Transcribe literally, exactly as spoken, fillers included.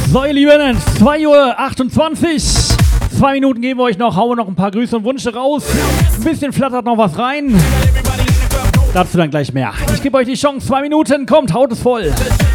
So, ihr Lieben, zwei Uhr achtundzwanzig. Zwei Minuten geben wir euch noch, hauen noch ein paar Grüße und Wünsche raus. Ein bisschen flattert noch was rein. Dazu dann gleich mehr. Ich gebe euch die Chance, zwei Minuten, kommt, haut es voll.